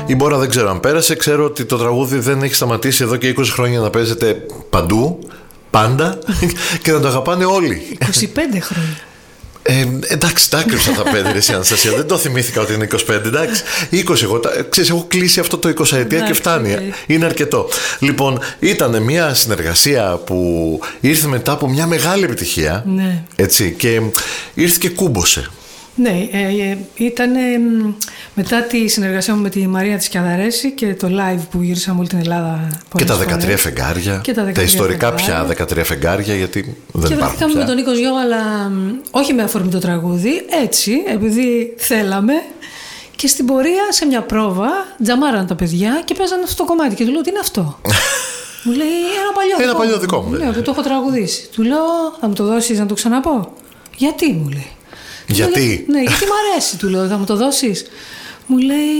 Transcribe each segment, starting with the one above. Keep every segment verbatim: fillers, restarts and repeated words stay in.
Η Μπόρα δεν ξέρω αν πέρασε. Ξέρω ότι το τραγούδι δεν έχει σταματήσει εδώ και είκοσι χρόνια να παίζεται παντού, πάντα και να το αγαπάνε όλοι. είκοσι πέντε χρόνια. Ε, εντάξει, τα άκρυψα τα πέντε, ρε, Αναστασία. Δεν το θυμήθηκα ότι είναι είκοσι πέντε. Εντάξει, είκοσι εγώ. Ξέρεις, έχω κλείσει αυτό το είκοσι ετία και φτάνει. Okay. Είναι αρκετό. Λοιπόν, ήταν μια συνεργασία που ήρθε μετά από μια μεγάλη επιτυχία. Ναι. Έτσι, και ήρθε και κούμποσε. Ναι, ε, ήταν ε, μετά τη συνεργασία μου με τη Μαρία της Κιαδαρέση και το live που γύρισαμε όλη την Ελλάδα. Και τα δεκατρία φεγγάρια. Και τα, δεκατρία τα ιστορικά φεγγάρια. Πια δεκατρία φεγγάρια, γιατί δεν και υπάρχουν. Και βρεθήκαμε με τον Νίκο Γιώργο, αλλά όχι με αφορμή το τραγούδι, έτσι, επειδή θέλαμε. Και στην πορεία, σε μια πρόβα, τζαμάραν τα παιδιά και παίζανε αυτό το κομμάτι. Και του λέω: τι είναι αυτό? Μου λέει: Ένα παλιό ένα δικό παλιό δικό μου. Ναι, που το έχω τραγουδήσει. Του λέω: Θα μου το δώσεις να το ξαναπώ? Γιατί? Μου λέει. Γιατί? Λέω, ναι, γιατί μ' αρέσει, του λέω, θα μου το δώσεις? Μου λέει,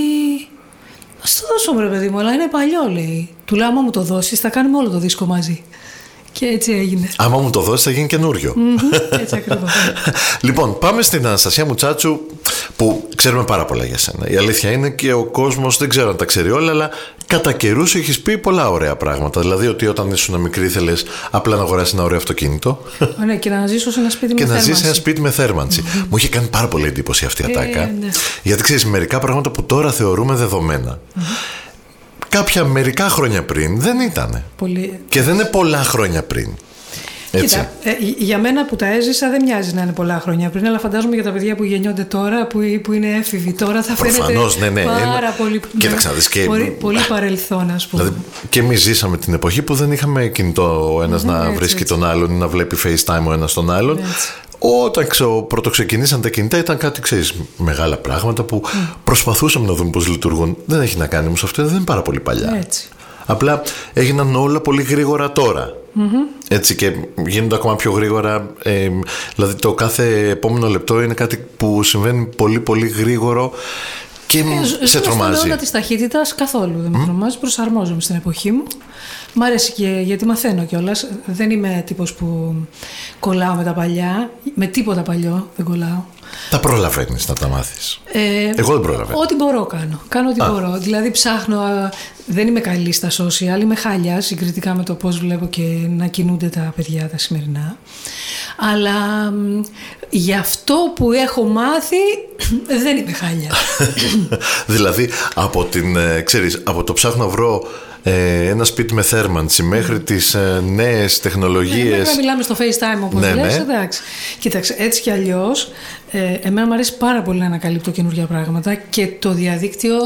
ας το δώσω ρε παιδί μου, αλλά είναι παλιό, λέει. Του λέω, άμα μου το δώσεις, θα κάνουμε όλο το δίσκο μαζί. Και έτσι έγινε. Άμα μου το δώσεις, θα γίνει καινούριο. Mm-hmm, έτσι ακριβώς. Λοιπόν, πάμε στην Αναστασία Μουτσάτσου, που ξέρουμε πάρα πολλά για σένα. Η αλήθεια είναι και ο κόσμος δεν ξέρω αν τα ξέρει όλα, αλλά κατά καιρούς έχεις πει πολλά ωραία πράγματα. Δηλαδή ότι όταν ήσουν μικρή ήθελες απλά να αγοράσεις ένα ωραίο αυτοκίνητο. Ναι, και να ζήσω σε ένα σπίτι με και θέρμανση. Και να ζεις σε ένα σπίτι με θέρμανση. Mm-hmm. Μου είχε κάνει πάρα πολύ εντύπωση αυτή η ατάκα. Ε, ναι. Γιατί ξέρεις, μερικά πράγματα που τώρα θεωρούμε δεδομένα. Mm-hmm. Κάποια μερικά χρόνια πριν δεν ήταν. Πολύ... Και δεν είναι πολλά χρόνια πριν. Έτσι. Κοίτα, ε, για μένα που τα έζησα δεν μοιάζει να είναι πολλά χρόνια πριν, αλλά φαντάζομαι για τα παιδιά που γεννιόνται τώρα, που, που είναι έφηβοι τώρα, θα προφανώς, φαίνεται ναι, ναι, πάρα ναι. πολύ, Κοίταξε, ναι, και... πολύ, πολύ παρελθόν, ας πούμε. Δηλαδή, και εμείς ζήσαμε την εποχή που δεν είχαμε κινητό ο ένας mm, να έτσι, βρίσκει έτσι. τον άλλον ή να βλέπει FaceTime ο ένας τον άλλον. Έτσι. Όταν πρωτοξεκινήσαν τα κινητά ήταν κάτι, ξέρεις, μεγάλα πράγματα που mm. προσπαθούσαμε να δούμε πώς λειτουργούν. Δεν έχει να κάνει όμως αυτό, δεν είναι πάρα πολύ παλιά. Έτσι. Απλά έγιναν όλα πολύ γρήγορα τώρα. Mm-hmm. Έτσι, και γίνονται ακόμα πιο γρήγορα. Ε, δηλαδή το κάθε επόμενο λεπτό είναι κάτι που συμβαίνει πολύ πολύ γρήγορο και ε, σε τρομάζει. Στον αιώνα της ταχύτητας καθόλου δεν με mm. τρομάζει. Προσαρμόζομαι στην εποχή μου. Μ' αρέσει και γιατί μαθαίνω κιόλας. Δεν είμαι τύπος που κολλάω με τα παλιά. Με τίποτα παλιό δεν κολλάω. Τα προλαβαίνεις να τα μάθεις? Ε, Εγώ δεν προλαβαίνω. Ό,τι μπορώ κάνω. Κάνω ό,τι Α. μπορώ. Δηλαδή ψάχνω. Δεν είμαι καλή στα social. Είμαι χάλια συγκριτικά με το πώς βλέπω και να κινούνται τα παιδιά τα σημερινά. Αλλά για αυτό που έχω μάθει δεν είμαι χάλια. Δηλαδή από, την, ξέρεις, από το ψάχνω να βρω ε, ένα σπίτι με θέρμανση μέχρι mm. τις ε, νέες τεχνολογίες. Ναι, μέχρι να μιλάμε στο FaceTime όπως ναι, λες, ναι. εντάξει. Κοίταξε, έτσι κι αλλιώς ε, εμένα μου αρέσει πάρα πολύ να ανακαλύπτω καινούργια πράγματα και το διαδίκτυο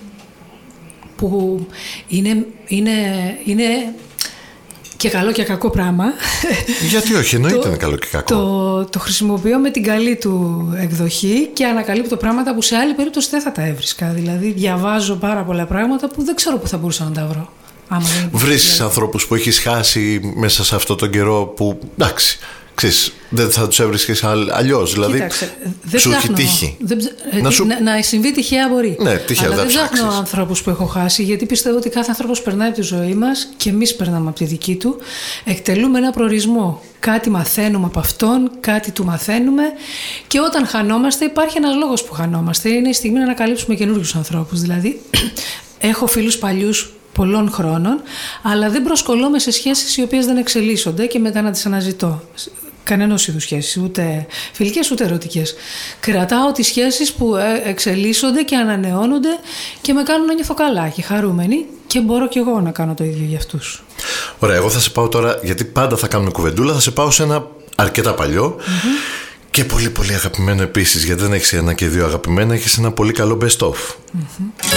που είναι, είναι, είναι και καλό και κακό πράγμα. Γιατί όχι, εννοείται είναι καλό και κακό. Το, το χρησιμοποιώ με την καλή του εκδοχή και ανακαλύπτω πράγματα που σε άλλη περίπτωση δεν θα τα έβρισκα. Δηλαδή διαβάζω πάρα πολλά πράγματα που δεν ξέρω που θα μπορούσα να τα βρω. Βρίσκεις ανθρώπους που έχεις χάσει μέσα σε αυτόν τον καιρό που εντάξει, ξέρεις, δεν θα τους έβρισκες αλλιώς. Δηλαδή, κοίταξε, δεν σου ψάχνω, έχει τύχει. Δεν, να, σου... να, να συμβεί τυχαία μπορεί. Ναι, τυχαία, αλλά δεν ψάξεις. ψάχνω ανθρώπους που έχω χάσει, γιατί πιστεύω ότι κάθε άνθρωπος περνάει από τη ζωή μας και εμείς περνάμε από τη δική του. Εκτελούμε ένα προορισμό. Κάτι μαθαίνουμε από αυτόν, κάτι του μαθαίνουμε. Και όταν χανόμαστε, υπάρχει ένας λόγος που χανόμαστε. Είναι η στιγμή να ανακαλύψουμε καινούριους ανθρώπους. Δηλαδή, έχω φίλους παλιούς πολλών χρόνων, αλλά δεν προσκολώμαι σε σχέσεις οι οποίες δεν εξελίσσονται και μετά να τις αναζητώ. Κανένας είδους σχέσεις, ούτε φιλικές ούτε ερωτικές. Κρατάω τις σχέσεις που εξελίσσονται και ανανεώνονται και με κάνουν να νιώθω καλά και χαρούμενη και μπορώ κι εγώ να κάνω το ίδιο για αυτούς. Ωραία, εγώ θα σε πάω τώρα, γιατί πάντα θα κάνουμε κουβεντούλα, θα σε πάω σε ένα αρκετά παλιό mm-hmm. και πολύ πολύ αγαπημένο επίσης, γιατί δεν έχεις ένα και δύο αγαπημένα, έχεις ένα πολύ καλό best of. Mm-hmm.